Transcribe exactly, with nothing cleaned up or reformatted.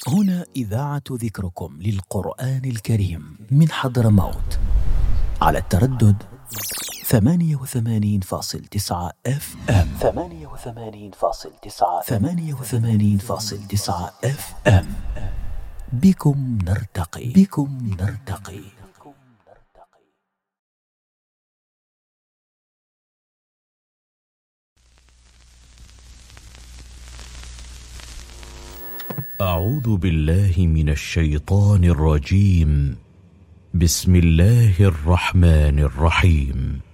هنا إذاعة ذكركم للقرآن الكريم من حضرموت على التردد ثمانية وثمانين فاصل تسعة اف ام ثمانية وثمانين فاصل تسعة ثمانية وثمانين فاصل تسعة اف ام. بكم نرتقي بكم نرتقي. أعوذ بالله من الشيطان الرجيم. بسم الله الرحمن الرحيم.